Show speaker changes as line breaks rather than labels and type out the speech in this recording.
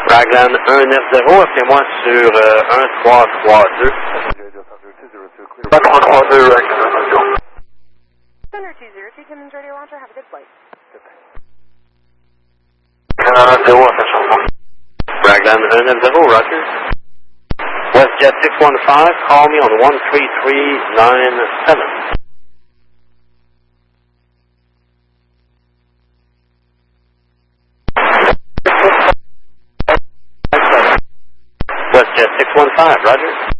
Raglan 190, appelez-moi sur 1332.
1332, Raglan.
Center 202, Timmins Radio Launcher, have a good flight.
Raglan 190, Roger. WestJet 615, call me on 13397. WestJet 615, Roger.